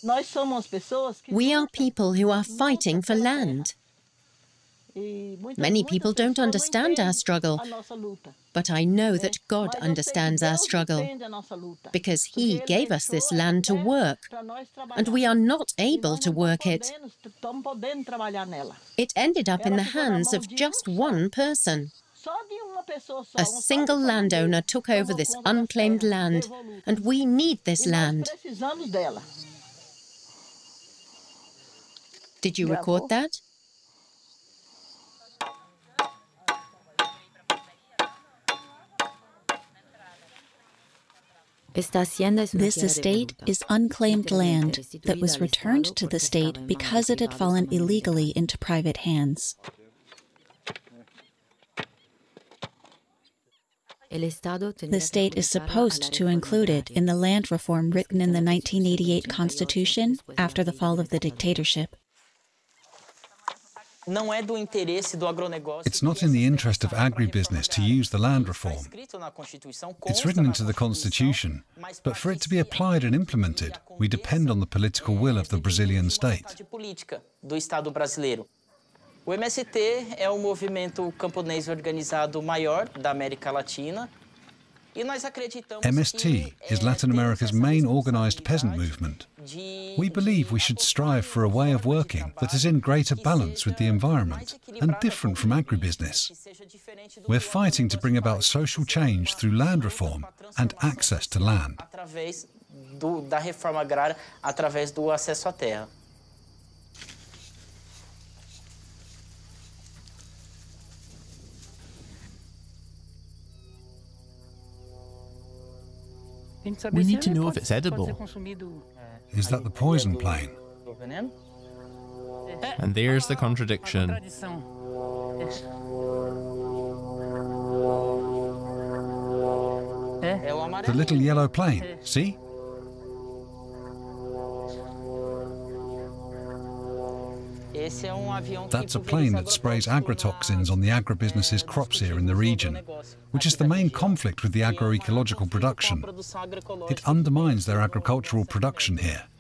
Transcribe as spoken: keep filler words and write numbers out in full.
We are people who are fighting for land. Many people don't understand our struggle, but I know that God understands our struggle, because He gave us this land to work, and we are not able to work it. It ended up in the hands of just one person. A single landowner took over this unclaimed land, and we need this land. Did you record that? This estate is unclaimed land that was returned to the state because it had fallen illegally into private hands. The state is supposed to include it in the land reform written in the nineteen eighty-eight Constitution after the fall of the dictatorship. It's not in the interest of agribusiness to use the land reform. It's written into the Constitution, but for it to be applied and implemented, we depend on the political will of the Brazilian state. O M S T é o movimento camponês organizado maior da América Latina. M S T is Latin America's main organized peasant movement. We believe we should strive for a way of working that is in greater balance with the environment and different from agribusiness. We're fighting to bring about social change through land reform and access to land. Através da reforma agrária, através do acesso à terra. We need to know if it's edible. Is that the poison plane? And there's the contradiction. The little yellow plane, see? That's a plane that sprays agrotoxins on the agribusiness's crops here in the region, which is the main conflict with the agroecological production. It undermines their agricultural production here.